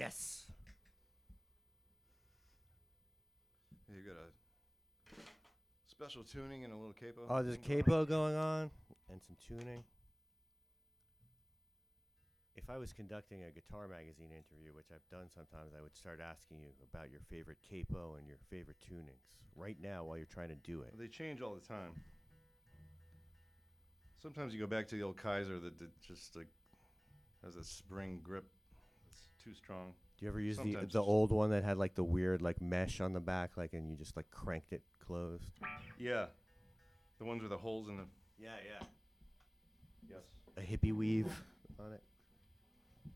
Yes. You got a special tuning and a little capo. Oh, there's thing going on? capo going on and some tuning. If I was conducting a guitar magazine interview, which I've done sometimes, I would start asking you about your favorite capo and your favorite tunings right now while you're trying to do it. They change all the time. Sometimes you go back to the old Kaiser that just like has a spring grip. It's too strong. Do you ever use Sometimes the it's- old one that had like the weird like mesh on the back, like, and you just like cranked it closed? Yeah, the ones with the holes in the. Yeah, yeah. Yes. A hippie weave on it.